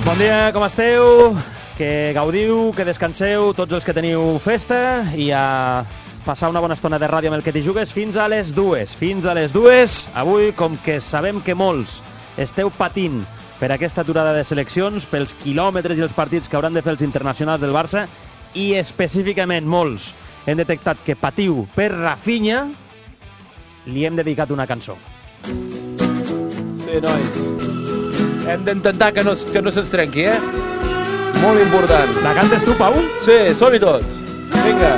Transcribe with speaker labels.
Speaker 1: Bon dia, com esteu? Que gaudiu, que descanseu tots els que teniu festa i a passar una bona estona de ràdio amb el que t'hi jugues fins a les 2. Fins a les 2. Avui, com que sabem que molts esteu patint per aquesta aturada de seleccions, pels quilòmetres i els partits que hauran de fer els internacionals del Barça, i específicament molts hem detectat que patiu per Rafinha, li hem dedicat una cançó.
Speaker 2: Sí, nois. Hem d'intentar que no se'ns trenqui, eh? Molt important.
Speaker 1: La cantes tu, Pau?
Speaker 2: Sí, som-hi tots. Vinga.